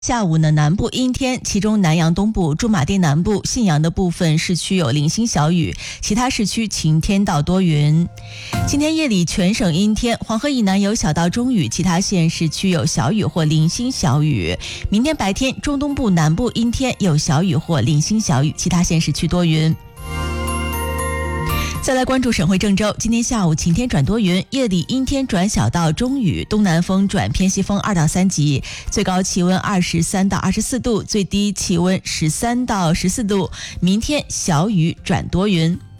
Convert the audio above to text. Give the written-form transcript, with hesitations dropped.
下午呢，南部阴天，其中南阳东部、驻马店南部、信阳的部分市区有零星小雨，其他市区晴天到多云。今天夜里全省阴天，黄河以南有小到中雨，其他县市区有小雨或零星小雨。明天白天，中东部、南部阴天，有小雨或零星小雨，其他县市区多云。再来关注省会郑州，今天下午晴天转多云，夜里阴天转小到中雨，东南风转偏西风2到3级，最高气温23到24度，最低气温13到14度。明天小雨转多云。